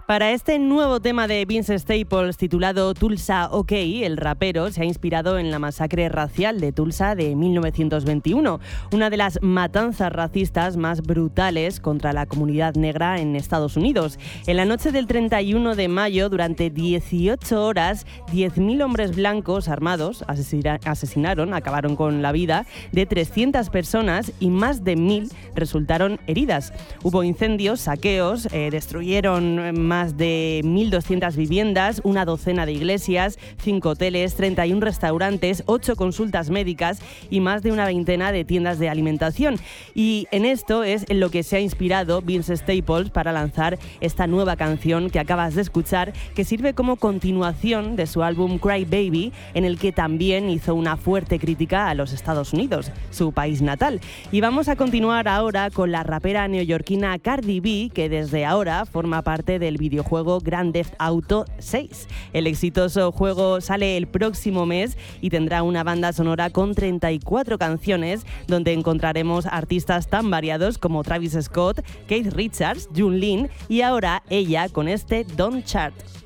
Para este nuevo tema de Vince Staples titulado Tulsa OK, el rapero se ha inspirado en la masacre racial de Tulsa de 1921, una de las matanzas racistas más brutales contra la comunidad negra en Estados Unidos. En la noche del 31 de mayo, durante 18 horas, 10.000 hombres blancos armados acabaron con la vida de 300 personas y más de 1.000 resultaron heridas. Hubo incendios, saqueos, destruyeron más de 1.200 viviendas, una docena de iglesias, 5 hoteles, 31 restaurantes, 8 consultas médicas y más de una veintena de tiendas de alimentación. Y en esto es en lo que se ha inspirado Vince Staples para lanzar esta nueva canción que acabas de escuchar, que sirve como continuación de su álbum Cry Baby, en el que también hizo una fuerte crítica a los Estados Unidos, su país natal. Y vamos a continuar ahora con la rapera neoyorquina Cardi B, que desde ahora forma parte del videojuego Grand Theft Auto 6. El exitoso juego sale el próximo mes y tendrá una banda sonora con 34 canciones, donde encontraremos artistas tan variados como Travis Scott, Keith Richards, Jun Lin y ahora ella con este Don't Chart.